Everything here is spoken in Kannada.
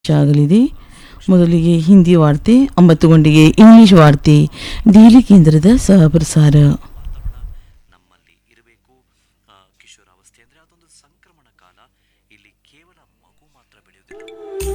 ಆಗಲಿದೆ. ಮೊದಲಿಗೆ ಹಿಂದಿ ವಾರ್ತೆ, 9 ಗಂಟೆಗೆ ಇಂಗ್ಲಿಷ್ ವಾರ್ತೆ, ದೆಹಲಿ ಕೇಂದ್ರದ ಸಹಪ್ರಸಾರ. ನಮ್ಮಲ್ಲಿ ಇರಬೇಕು. ಕಿಶೋರಾವಸ್ಥೆ ಅಂದರೆ ಅದೊಂದು ಸಂಕ್ರಮಣ ಕಾಲ. ಇಲ್ಲಿ ಕೇವಲ ಮಗು ಮಾತ್ರ ಬೆಳೆಯುವುದಿಲ್ಲ.